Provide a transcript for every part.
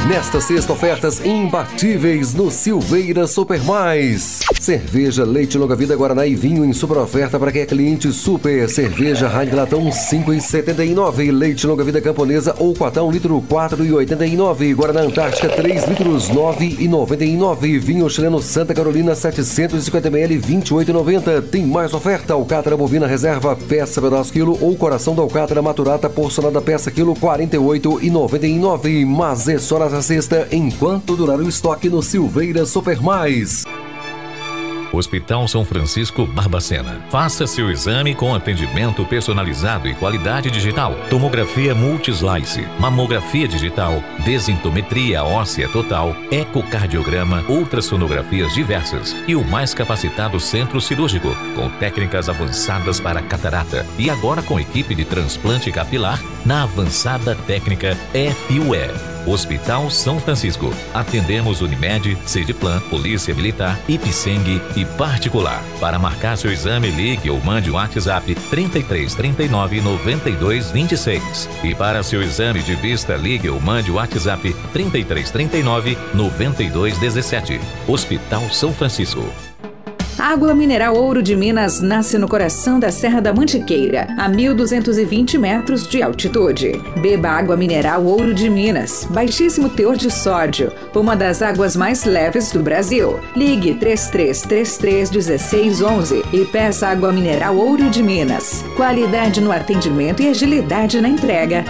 Nesta sexta, ofertas imbatíveis no Silveira Super Mais. Cerveja, leite longa vida, Guaraná e vinho em super oferta para quem é cliente super. Cerveja Heineken latão 5,79. Leite longa vida camponesa ou quatão litro 4,89. Guaraná Antártica 3 litros 9,99. Vinho chileno Santa Carolina 750 ml 28,90. Tem mais oferta. Alcatra bovina reserva peça pedaço quilo ou coração da alcatra maturata porcionada peça quilo 48,99. Mas é só nessa sexta enquanto durar o estoque no Silveira Super Mais. Hospital São Francisco Barbacena. Faça seu exame com atendimento personalizado e qualidade digital. Tomografia multislice, mamografia digital, desintometria óssea total, ecocardiograma, ultrassonografias diversas e o mais capacitado centro cirúrgico, com técnicas avançadas para catarata e agora com equipe de transplante capilar na avançada técnica FUE. Hospital São Francisco. Atendemos Unimed, Sediplan, Polícia Militar, Ipseng e particular. Para marcar seu exame, ligue ou mande um WhatsApp 33 39 92 26. E para seu exame de vista, ligue ou mande o WhatsApp 33 39 92 17. Hospital São Francisco. Água mineral Ouro de Minas nasce no coração da Serra da Mantiqueira, a 1.220 metros de altitude. Beba água mineral Ouro de Minas, baixíssimo teor de sódio, uma das águas mais leves do Brasil. Ligue 3333-1611 e peça água mineral Ouro de Minas. Qualidade no atendimento e agilidade na entrega.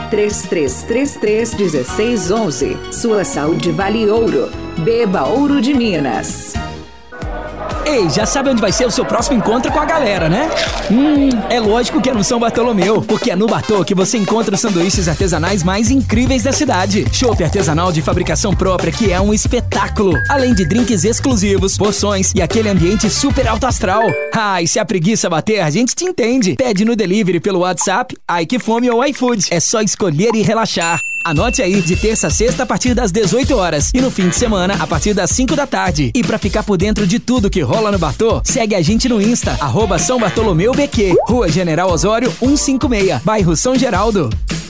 3333-1611. Sua saúde vale ouro. Beba Ouro de Minas. Ei, já sabe onde vai ser o seu próximo encontro com a galera, né? É lógico que é no São Bartolomeu, porque é no Bartô que você encontra os sanduíches artesanais mais incríveis da cidade. Chopp artesanal de fabricação própria, que é um espetáculo. Além de drinks exclusivos, porções e aquele ambiente super alto astral. E se a preguiça bater, a gente te entende. Pede no delivery pelo WhatsApp, iQfome ou iFood. É só escolher e relaxar. Anote aí, de terça a sexta a partir das 18 horas e no fim de semana a partir das 5 da tarde. E pra ficar por dentro de tudo que rola no Bartô, segue a gente no Insta, @São Bartolomeu BQ, Rua General Osório 156, bairro São Geraldo.